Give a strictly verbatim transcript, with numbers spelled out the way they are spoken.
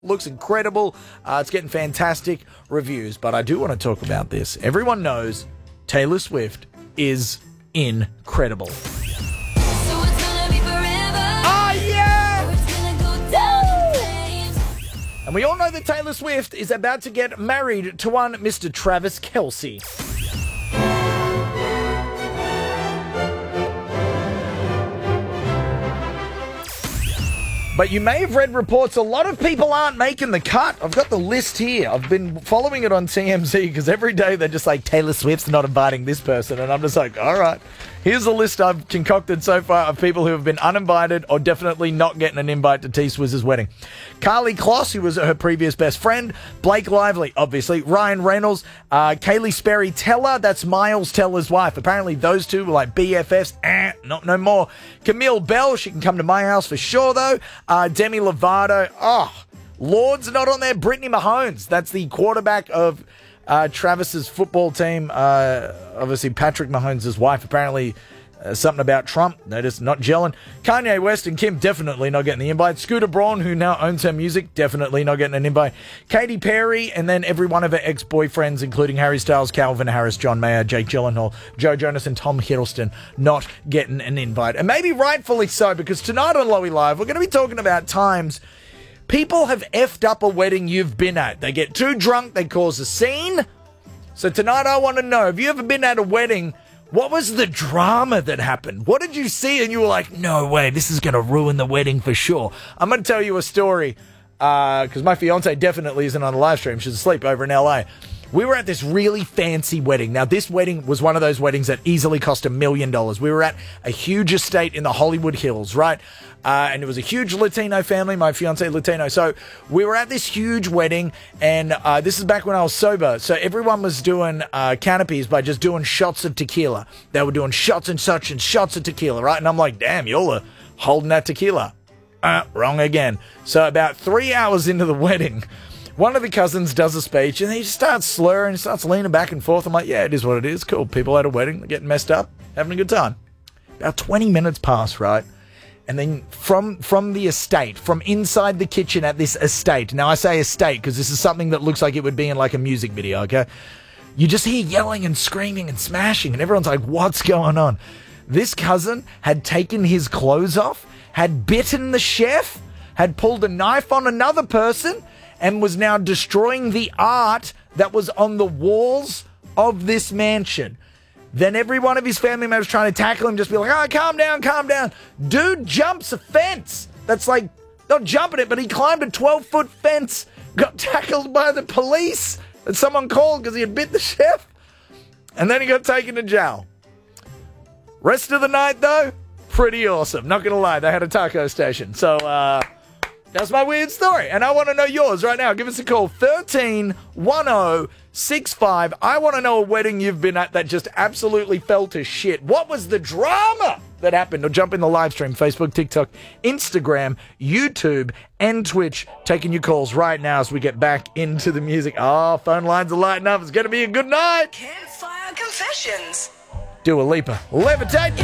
Looks incredible. Uh, it's getting fantastic reviews. But I do want to talk about this. Everyone knows Taylor Swift is incredible. Oh, yeah! And we all know that Taylor Swift is about to get married to one Mister Travis Kelce. But you may have read reports, a lot of people aren't making the cut. I've got the list here. I've been following it on T M Z because every day they're just like, Taylor Swift's not inviting this person. And I'm just like, all right. Here's the list I've concocted so far of people who have been uninvited or definitely not getting an invite to T-Swizz's wedding. Carly Kloss, who was her previous best friend. Blake Lively, obviously. Ryan Reynolds. Uh, Kaylee Sperry Teller, that's Miles Teller's wife. Apparently those two were like B F Fs. Eh, not no more. Camille Bell, she can come to my house for sure though. Uh, Demi Lovato. Oh, Lord's not on there. Brittany Mahomes, that's the quarterback of Uh, Travis's football team. Uh, obviously, Patrick Mahomes' wife. Apparently, uh, something about Trump. Notice not gelling. Kanye West and Kim definitely not getting the invite. Scooter Braun, who now owns her music, definitely not getting an invite. Katy Perry, and then every one of her ex-boyfriends, including Harry Styles, Calvin Harris, John Mayer, Jake Gyllenhaal, Joe Jonas, and Tom Hiddleston, not getting an invite. And maybe rightfully so, because tonight on Lowy Live, we're going to be talking about times people have effed up a wedding you've been at. They get too drunk, they cause a scene. So tonight I want to know, have you ever been at a wedding? What was the drama that happened? What did you see and you were like, no way, this is going to ruin the wedding for sure. I'm going to tell you a story because uh, my fiance definitely isn't on the live stream. She's asleep over in L A. We were at this really fancy wedding. Now, this wedding was one of those weddings that easily cost a million dollars. We were at a huge estate in the Hollywood Hills, right? Uh, and it was a huge Latino family, my fiance Latino. So we were at this huge wedding, and uh, this is back when I was sober. So everyone was doing uh, canopies by just doing shots of tequila. They were doing shots and such and shots of tequila, right? And I'm like, damn, y'all are holding that tequila. Uh, wrong again. So about three hours into the wedding, one of the cousins does a speech, and he just starts slurring, starts leaning back and forth. I'm like, yeah, it is what it is. Cool. People at a wedding, they're getting messed up, having a good time. About twenty minutes pass, right? And then from from the estate, from inside the kitchen at this estate, now I say estate because this is something that looks like it would be in like a music video, okay? You just hear yelling and screaming and smashing, and everyone's like, what's going on? This cousin had taken his clothes off, had bitten the chef, had pulled a knife on another person, and was now destroying the art that was on the walls of this mansion. Then every one of his family members trying to tackle him, just be like, oh, calm down, calm down. Dude jumps a fence. That's like, not jumping it, but he climbed a twelve-foot fence, got tackled by the police that someone called because he had bit the chef, and then he got taken to jail. Rest of the night, though, pretty awesome. Not going to lie, they had a taco station. So, uh... that's my weird story, and I want to know yours right now. Give us a call, one three one zero six five. I want to know a wedding you've been at that just absolutely fell to shit. What was the drama that happened? Or jump in the live stream, Facebook, TikTok, Instagram, YouTube, and Twitch. Taking your calls right now as we get back into the music. Oh, phone lines are lighting up. It's going to be a good night. Campfire Confessions. Dua Lipa. Levitate.